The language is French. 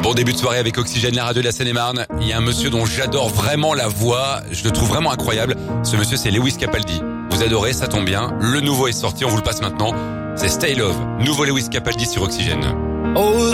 Bon début de soirée avec Oxygène, la radio de la Seine-et-Marne. Il y a un monsieur dont j'adore vraiment la voix. Je le trouve vraiment incroyable. Ce monsieur, c'est Lewis Capaldi. Vous adorez, ça tombe bien. Le nouveau est sorti, on vous le passe maintenant. C'est Stay Love. Nouveau Lewis Capaldi sur Oxygène. Oh,